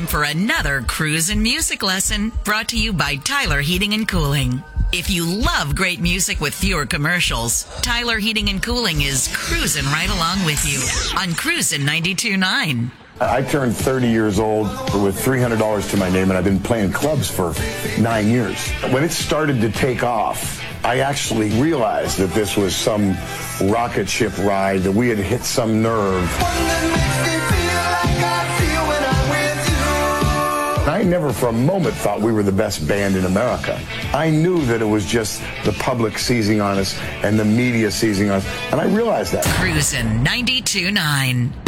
time for another cruisin' music lesson brought to you by Tyler Heating and Cooling. If you love great music with fewer commercials, Tyler Heating and Cooling is cruising right along with you on Cruisin' 92.9. I turned 30 years old with $300 to my name, and I've been playing clubs for 9 years. When it started to take off, I actually realized that this was some rocket ship ride, that we had hit some nerve. I never for a moment thought we were the best band in America. I knew that it was just the public seizing on us and the media seizing on us, and I realized that. Cruisin' 92.9.